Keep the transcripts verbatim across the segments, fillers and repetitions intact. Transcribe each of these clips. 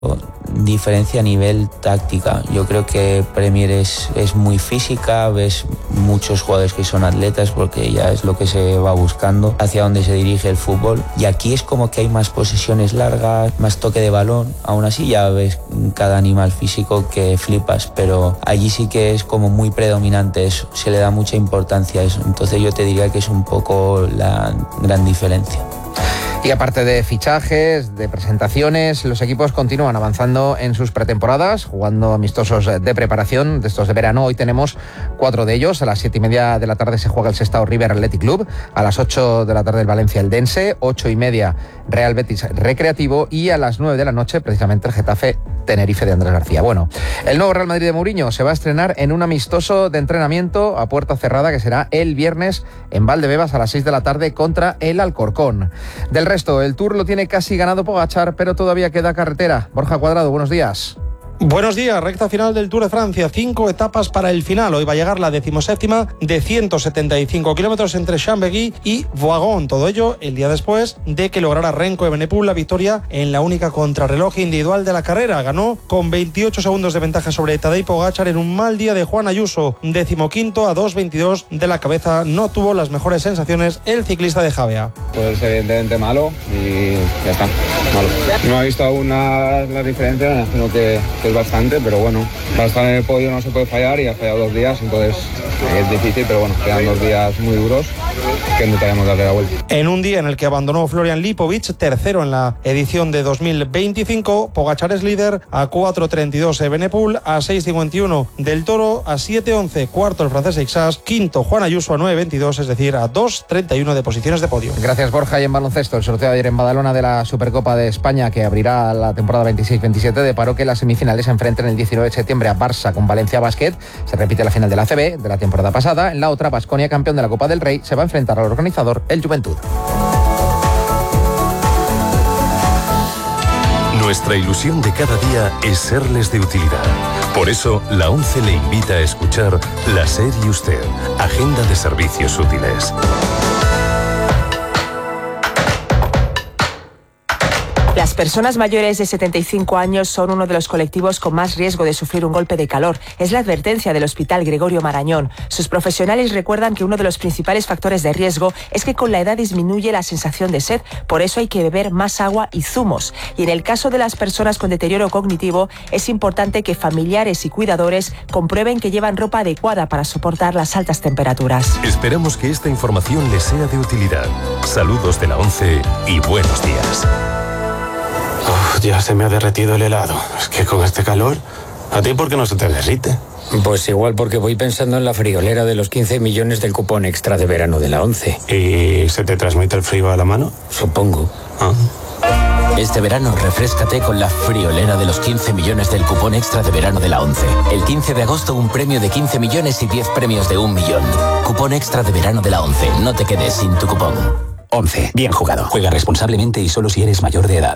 Diferencia a nivel táctica. Yo creo que Premier es, es muy física, ves muchos jugadores que son atletas porque ya es lo que se va buscando, hacia dónde se dirige el fútbol. Y aquí es como que hay más posesiones largas, más toque de balón. Aún así ya ves cada animal físico que flipas, pero allí sí que es como muy predominante eso, se le da mucha importancia a eso. Entonces yo te diría que es un poco la gran diferencia. Y aparte de fichajes, de presentaciones, los equipos continúan avanzando en sus pretemporadas, jugando amistosos de preparación de estos de verano. Hoy tenemos cuatro de ellos. A las siete y media de la tarde se juega el Sestao River Athletic Club. A las ocho de la tarde el Valencia Eldense. Ocho y media Real Betis Recreativo. Y a las nueve de la noche precisamente el Getafe Tenerife de Andrés García. Bueno, el nuevo Real Madrid de Mourinho se va a estrenar en un amistoso de entrenamiento a puerta cerrada que será el viernes en Valdebebas a las seis de la tarde contra el Alcorcón. Del resto, el Tour lo tiene casi ganado Pogačar, pero todavía queda carretera. Borja Cuadrado, buenos días. Buenos días, recta final del Tour de Francia, cinco etapas para el final. Hoy va a llegar la decimoséptima de ciento setenta y cinco kilómetros entre Chambéry y Voiron. Todo ello el día después de que lograra Renko Evenepoel la victoria en la única contrarreloj individual de la carrera. Ganó con veintiocho segundos de ventaja sobre Tadej Pogačar en un mal día de Juan Ayuso. Decimoquinto a dos veintidós de la cabeza. No tuvo las mejores sensaciones el ciclista de Javea. Pues evidentemente malo y ya está, malo. No ha visto aún las la diferencias, imagino que, que bastante, pero bueno, para estar en el podio no se puede fallar y ha fallado dos días, entonces es difícil, pero bueno, quedan dos días muy duros que intentaremos darle la vuelta. En un día en el que abandonó Florian Lipovic, tercero en la edición de dos mil veinticinco, Pogačar es líder a cuatro treinta y dos Evenepoel, a seis cincuenta y uno Del Toro, a siete once cuarto el francés Eixas, quinto Juan Ayuso a nueve veintidós, es decir, a dos treinta y uno de posiciones de podio. Gracias, Borja. Y en baloncesto, el sorteo de ayer en Badalona de la Supercopa de España que abrirá la temporada veintiséis veintisiete deparó que las semifinales se enfrenten el diecinueve de septiembre a Barça con Valencia Basket. Se repite la final de la A C B de la temporada pasada. En la otra, Baskonia, campeón de la Copa del Rey, se va a enfrentar al organizador, el Juventud. Nuestra ilusión de cada día es serles de utilidad. Por eso, la ONCE le invita a escuchar La SER y Usted, Agenda de Servicios Útiles. Las personas mayores de setenta y cinco años son uno de los colectivos con más riesgo de sufrir un golpe de calor. Es la advertencia del Hospital Gregorio Marañón. Sus profesionales recuerdan que uno de los principales factores de riesgo es que con la edad disminuye la sensación de sed. Por eso hay que beber más agua y zumos. Y en el caso de las personas con deterioro cognitivo, es importante que familiares y cuidadores comprueben que llevan ropa adecuada para soportar las altas temperaturas. Esperamos que esta información les sea de utilidad. Saludos de la ONCE y buenos días. Uf, ya se me ha derretido el helado. Es que con este calor, ¿a ti por qué no se te derrite? Pues igual porque voy pensando en la friolera de los quince millones del cupón extra de verano de la ONCE. ¿Y se te transmite el frío a la mano? Supongo. Ah. Este verano refréscate con la friolera de los quince millones del cupón extra de verano de la ONCE. El quince de agosto un premio de quince millones y diez premios de un millón. Cupón extra de verano de la ONCE. No te quedes sin tu cupón. ONCE. Bien jugado. Juega responsablemente y solo si eres mayor de edad.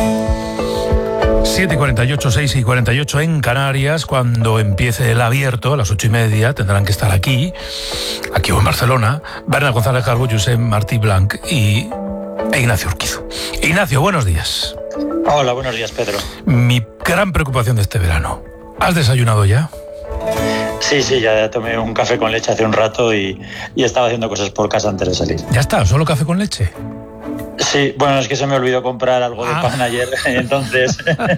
siete y cuarenta y ocho, seis y cuarenta y ocho en Canarias. Cuando empiece el abierto, a las ocho y media, tendrán que estar aquí, aquí o en Barcelona, Bernat González Calvo, Josep Martí Blanc y e Ignacio Urquizu. Ignacio, buenos días. Hola, buenos días, Pedro. Mi gran preocupación de este verano. ¿Has desayunado ya? Sí, sí, ya tomé un café con leche hace un rato y, y estaba haciendo cosas por casa antes de salir. ¿Ya está? ¿Solo café con leche? Sí, bueno, es que se me olvidó comprar algo de ah. pan ayer, entonces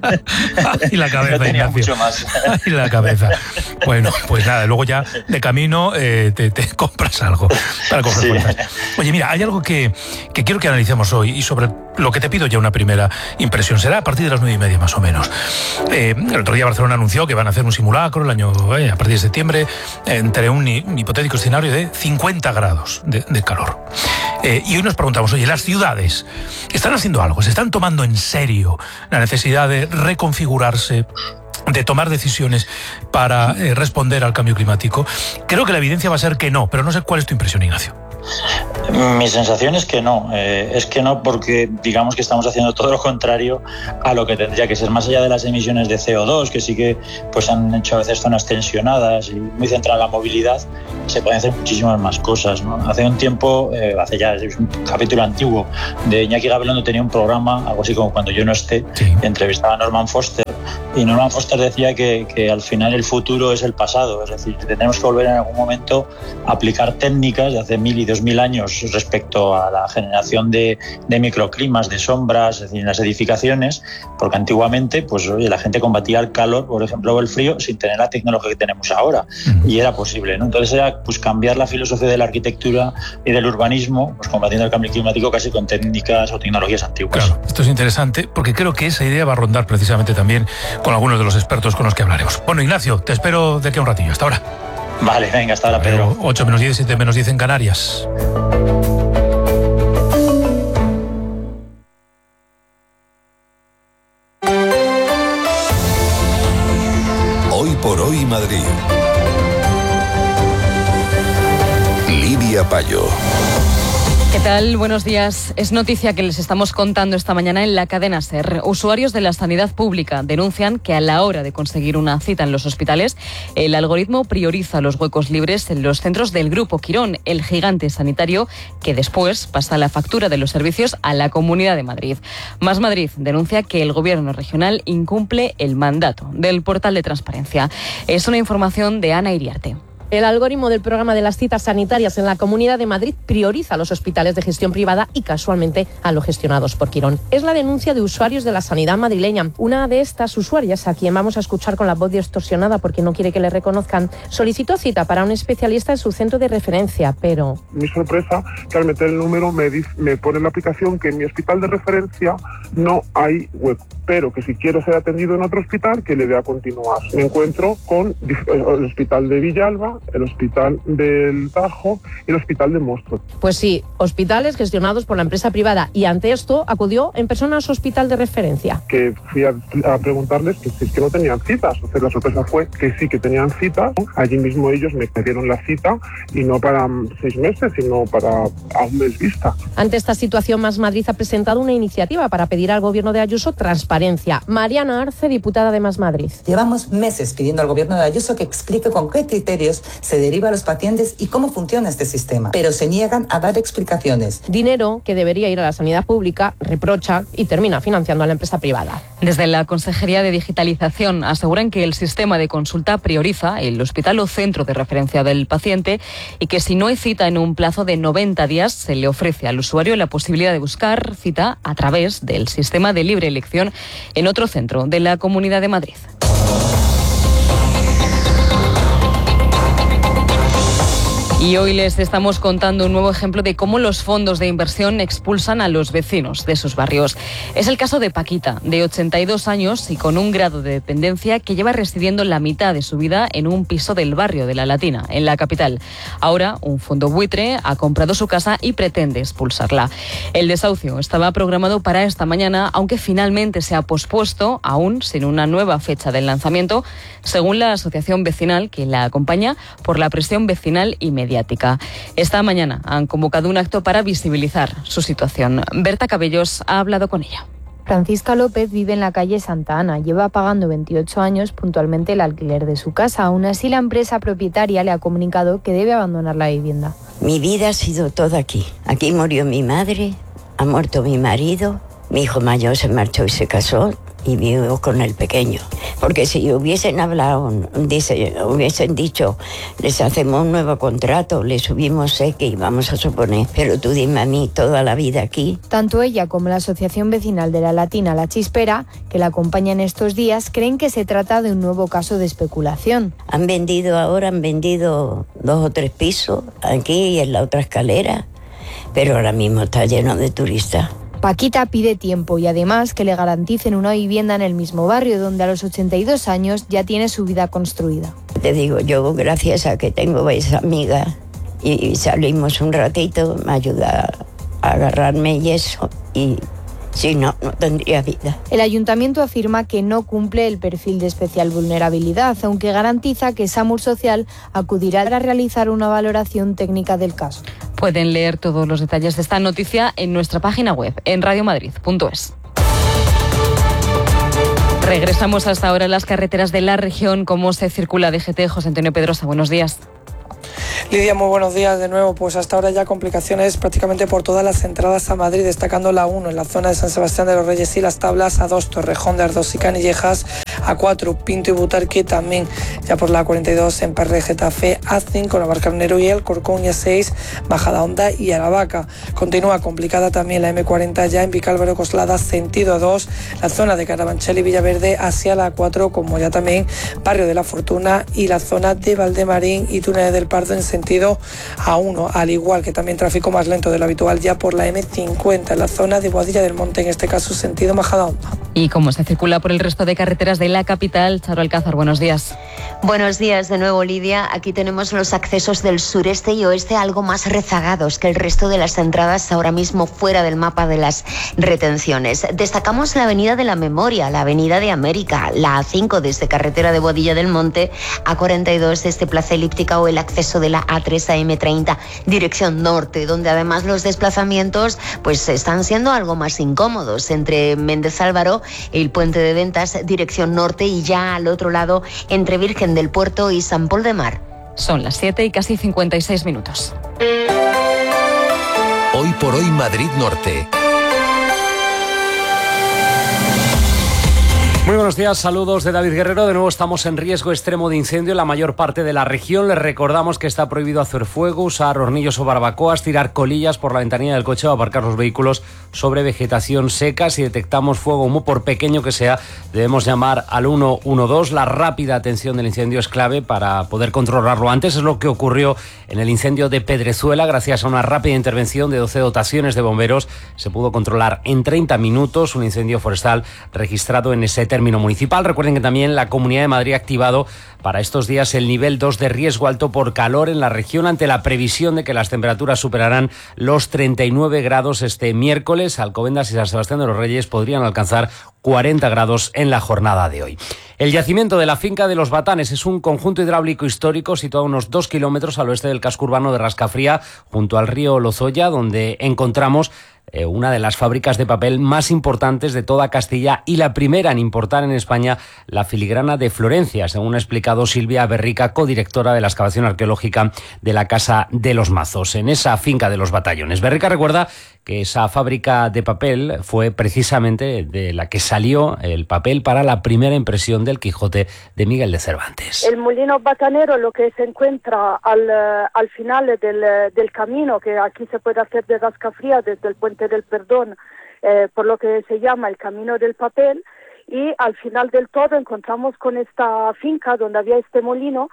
y la cabeza, no tenía Ignacio. mucho más. Y la cabeza. Bueno, pues nada, luego ya de camino eh, te, te compras algo para coger Sí. fuerzas. Oye, mira, hay algo que, que quiero que analicemos hoy y sobre lo que te pido ya una primera impresión. Será a partir de las nueve y media más o menos. Eh, el otro día Barcelona anunció que van a hacer un simulacro el año eh, a partir de septiembre entre un hipotético escenario de cincuenta grados de, de calor. Eh, y hoy nos preguntamos, oye, las ciudades están haciendo algo, se están tomando en serio la necesidad de reconfigurarse, de tomar decisiones para eh, responder al cambio climático. Creo que la evidencia va a ser que no, pero no sé cuál es tu impresión, Ignacio. Mi sensación es que no, eh, es que no porque digamos que estamos haciendo todo lo contrario a lo que tendría que ser, más allá de las emisiones de C O dos, que sí que pues han hecho a veces zonas tensionadas y muy centrada en la movilidad, se pueden hacer muchísimas más cosas, ¿no? Hace un tiempo, eh, hace ya es un capítulo antiguo de Iñaki Gabilondo, tenía un programa, algo así como Cuando yo no esté, sí. Entrevistaba a Norman Foster y Norman Foster decía que, que al final el futuro es el pasado, es decir, tenemos que volver en algún momento a aplicar técnicas de hace mil y dos mil años respecto a la generación de, de microclimas, de sombras, es decir, en las edificaciones, porque antiguamente pues, oye, la gente combatía el calor, por ejemplo, o el frío, sin tener la tecnología que tenemos ahora, uh-huh. y era posible, ¿no? Entonces era pues, cambiar la filosofía de la arquitectura y del urbanismo, pues, combatiendo el cambio climático casi con técnicas o tecnologías antiguas. Claro, esto es interesante porque creo que esa idea va a rondar precisamente también con algunos de los expertos con los que hablaremos. Bueno, Ignacio, te espero de aquí a un ratillo. Hasta ahora. Vale, venga, hasta ahora, Pedro. ocho menos diez, siete menos diez en Canarias. Hoy por hoy Madrid. Lidia Payo. ¿Qué tal? Buenos días. Es noticia que les estamos contando esta mañana en la cadena SER. Usuarios de la sanidad pública denuncian que a la hora de conseguir una cita en los hospitales, el algoritmo prioriza los huecos libres en los centros del Grupo Quirón, el gigante sanitario, que después pasa la factura de los servicios a la Comunidad de Madrid. Más Madrid denuncia que el gobierno regional incumple el mandato del portal de transparencia. Es una información de Ana Iriarte. El algoritmo del programa de las citas sanitarias en la Comunidad de Madrid prioriza a los hospitales de gestión privada y casualmente a los gestionados por Quirón. Es la denuncia de usuarios de la sanidad madrileña. Una de estas usuarias, a quien vamos a escuchar con la voz distorsionada porque no quiere que le reconozcan, solicitó cita para un especialista en su centro de referencia, pero... Mi sorpresa, que al meter el número me, dice, me pone en la aplicación que en mi hospital de referencia no hay hueco, pero que si quiero ser atendido en otro hospital, que le dé a continuar. Me encuentro con el hospital de Villalba, el hospital del Tajo y el hospital de Móstoles. Pues sí, hospitales gestionados por la empresa privada, y ante esto acudió en persona a su hospital de referencia. Que fui a, a preguntarles que si es que no tenían citas. O sea, la sorpresa fue que sí que tenían citas. Allí mismo ellos me dieron la cita y no para seis meses, sino para a un mes vista. Ante esta situación, Más Madrid ha presentado una iniciativa para pedir al gobierno de Ayuso transparencia. Mariana Arce, diputada de Más Madrid. Llevamos meses pidiendo al gobierno de Ayuso que explique con qué criterios se deriva a los pacientes y cómo funciona este sistema, pero se niegan a dar explicaciones. Dinero que debería ir a la sanidad pública, reprocha y termina financiando a la empresa privada. Desde la Consejería de Digitalización aseguran que el sistema de consulta prioriza el hospital o centro de referencia del paciente y que si no hay cita en un plazo de noventa días se le ofrece al usuario la posibilidad de buscar cita a través del sistema de libre elección en otro centro de la Comunidad de Madrid. Y hoy les estamos contando un nuevo ejemplo de cómo los fondos de inversión expulsan a los vecinos de sus barrios. Es el caso de Paquita, de ochenta y dos años y con un grado de dependencia, que lleva residiendo la mitad de su vida en un piso del barrio de La Latina, en la capital. Ahora, un fondo buitre ha comprado su casa y pretende expulsarla. El desahucio estaba programado para esta mañana, aunque finalmente se ha pospuesto, aún sin una nueva fecha del lanzamiento, según la asociación vecinal que la acompaña, por la presión vecinal y mediática. Esta mañana han convocado un acto para visibilizar su situación. Berta Cabellos ha hablado con ella. Francisca López vive en la calle Santa Ana. Lleva pagando veintiocho años puntualmente el alquiler de su casa. Aún así, la empresa propietaria le ha comunicado que debe abandonar la vivienda. Mi vida ha sido toda aquí. Aquí murió mi madre, ha muerto mi marido, mi hijo mayor se marchó y se casó y vivo con el pequeño. Porque si hubiesen hablado, dice, hubiesen dicho, les hacemos un nuevo contrato, les subimos X y vamos a suponer, pero tú dime a mí, toda la vida aquí. Tanto ella como la asociación vecinal de La Latina, La Chispera, que la acompaña en estos días, creen que se trata de un nuevo caso de especulación. Han vendido ahora, han vendido dos o tres pisos aquí y en la otra escalera, pero ahora mismo está lleno de turistas. Paquita pide tiempo y además que le garanticen una vivienda en el mismo barrio, donde a los ochenta y dos años ya tiene su vida construida. Te digo, yo gracias a que tengo esa amiga y salimos un ratito, me ayuda a agarrarme y eso, y si no, no tendría vida. El ayuntamiento afirma que no cumple el perfil de especial vulnerabilidad, aunque garantiza que SAMUR Social acudirá a realizar una valoración técnica del caso. Pueden leer todos los detalles de esta noticia en nuestra página web, en radiomadrid punto es. Regresamos hasta ahora a las carreteras de la región. ¿Cómo se circula D G T? José Antonio Pedrosa, buenos días. Lidia, muy buenos días de nuevo. Pues hasta ahora ya complicaciones prácticamente por todas las entradas a Madrid, destacando la uno en la zona de San Sebastián de los Reyes y Las Tablas, a dos Torrejón de Ardoz y Canillejas, a cuatro Pinto y Butarque, también ya por la cuarenta y dos en Perre, Getafe, a cinco Navalcarnero y Alcorcón, y a seis Bajada Honda y Aravaca. Continúa complicada también la eme cuarenta ya en Vicálvaro Coslada, sentido dos, la zona de Carabanchel y Villaverde hacia la cuatro, como ya también Barrio de la Fortuna y la zona de Valdemarín y Túnez del Pardo en sentido a uno, al igual que también tráfico más lento de lo habitual ya por la eme cincuenta en la zona de Boadilla del Monte, en este caso sentido Majadahonda. ¿Y cómo se circula por el resto de carreteras de la capital? Charo Alcázar, buenos días. Buenos días de nuevo, Lidia. Aquí tenemos los accesos del sureste y oeste algo más rezagados que el resto de las entradas, ahora mismo fuera del mapa de las retenciones. Destacamos la avenida de la Memoria, la avenida de América, la a cinco desde carretera de Boadilla del Monte, a cuarenta y dos desde Plaza Elíptica, o el acceso de la a tres a eme treinta dirección norte, donde además los desplazamientos pues están siendo algo más incómodos entre Méndez Álvaro, el puente de Ventas dirección norte, y ya al otro lado entre Virgen del Puerto y San Pol de Mar. Son las siete y casi cincuenta y seis minutos. Hoy por hoy Madrid Norte. Muy buenos días, saludos de David Guerrero. De nuevo estamos en riesgo extremo de incendio en la mayor parte de la región. Les recordamos que está prohibido hacer fuego, usar hornillos o barbacoas, tirar colillas por la ventanilla del coche o aparcar los vehículos sobre vegetación seca. Si detectamos fuego, humo, por pequeño que sea, debemos llamar al uno uno dos. La rápida atención del incendio es clave para poder controlarlo antes. Es lo que ocurrió en el incendio de Pedrezuela. Gracias a una rápida intervención de doce dotaciones de bomberos, se pudo controlar en treinta minutos un incendio forestal registrado en ese término municipal. Recuerden que también la Comunidad de Madrid ha activado para estos días el nivel dos de riesgo alto por calor en la región, ante la previsión de que las temperaturas superarán los treinta y nueve grados este miércoles. Alcobendas y San Sebastián de los Reyes podrían alcanzar cuarenta grados en la jornada de hoy. El yacimiento de la finca de Los Batanes es un conjunto hidráulico histórico situado a unos dos kilómetros al oeste del casco urbano de Rascafría, junto al río Lozoya, donde encontramos eh, una de las fábricas de papel más importantes de toda Castilla y la primera en importar en España la filigrana de Florencia, según ha explicado Silvia Berrica, codirectora de la excavación arqueológica de la Casa de los Mazos, en esa finca de los Batallones. Berrica recuerda que esa fábrica de papel fue precisamente de la que salió el papel para la primera impresión del Quijote de Miguel de Cervantes. El molino batanero, lo que se encuentra al, al final del, del camino, que aquí se puede hacer de Rascafría desde el Puente del Perdón, eh, por lo que se llama el Camino del Papel, y al final del todo encontramos con esta finca donde había este molino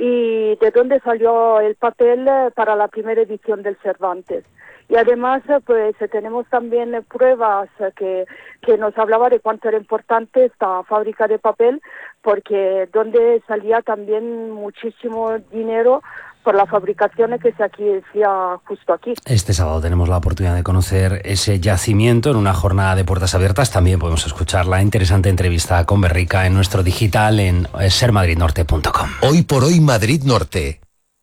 y de donde salió el papel para la primera edición del Cervantes. Y además, pues tenemos también pruebas que, que nos hablaba de cuánto era importante esta fábrica de papel, porque donde salía también muchísimo dinero por la fabricación que se aquí decía justo aquí. Este sábado tenemos la oportunidad de conocer ese yacimiento en una jornada de puertas abiertas. También podemos escuchar la interesante entrevista con Berrica en nuestro digital en ser madrid norte punto com. Hoy por hoy Madrid Norte.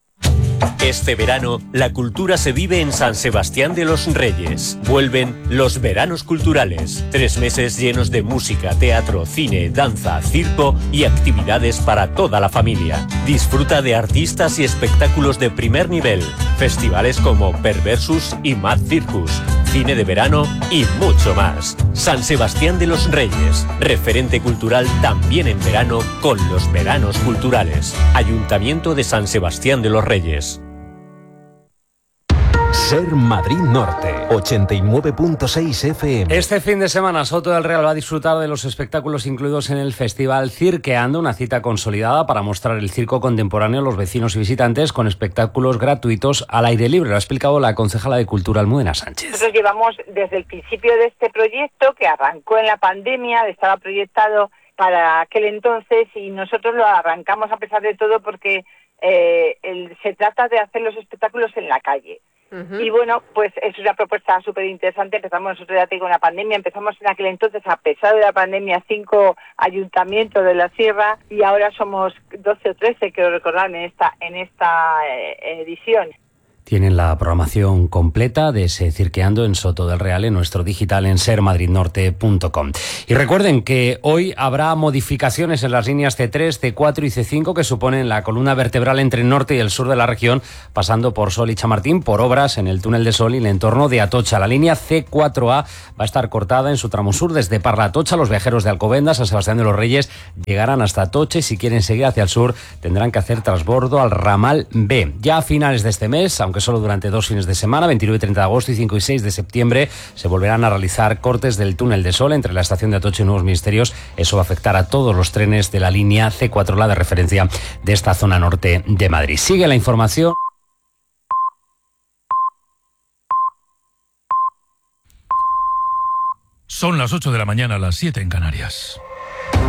Este verano, la cultura se vive en San Sebastián de los Reyes. Vuelven los veranos culturales. Tres meses llenos de música, teatro, cine, danza, circo y actividades para toda la familia. Disfruta de artistas y espectáculos de primer nivel. Festivales como Perversus y Mad Circus. Cine de verano y mucho más. San Sebastián de los Reyes. Referente cultural también en verano con los veranos culturales. Ayuntamiento de San Sebastián de los Reyes. Ser Madrid Norte, ochenta y nueve punto seis F M. Este fin de semana Soto del Real va a disfrutar de los espectáculos incluidos en el Festival Cirqueando, una cita consolidada para mostrar el circo contemporáneo a los vecinos y visitantes con espectáculos gratuitos al aire libre. Lo ha explicado la concejala de Cultura, Almudena Sánchez. Nosotros llevamos desde el principio de este proyecto, que arrancó en la pandemia, estaba proyectado para aquel entonces y nosotros lo arrancamos a pesar de todo porque eh, el, se trata de hacer los espectáculos en la calle. Uh-huh. Y bueno, pues es una propuesta súper interesante. Empezamos nosotros, ya te digo, en la pandemia. Empezamos en aquel entonces, a pesar de la pandemia, cinco ayuntamientos de la sierra y ahora somos doce o trece, quiero recordar, en esta, en esta eh, edición. Tienen la programación completa de ese Cirqueando en Soto del Real en nuestro digital en ser madrid norte punto com. Y recuerden que hoy habrá modificaciones en las líneas ce tres, ce cuatro y ce cinco que suponen la columna vertebral entre el norte y el sur de la región, pasando por Sol y Chamartín, por obras en el túnel de Sol y el entorno de Atocha. La línea ce cuatro a va a estar cortada en su tramo sur desde Parla a Atocha. Los viajeros de Alcobendas, San Sebastián de los Reyes llegarán hasta Atocha y si quieren seguir hacia el sur tendrán que hacer transbordo al ramal B. Ya a finales de este mes, aunque solo durante dos fines de semana, veintinueve y treinta de agosto y cinco y seis de septiembre, se volverán a realizar cortes del túnel de Sol entre la estación de Atocha y Nuevos Ministerios. Eso va a afectar a todos los trenes de la línea ce cuatro, la de referencia de esta zona norte de Madrid. Sigue la información. Son las ocho de la mañana, las siete en Canarias.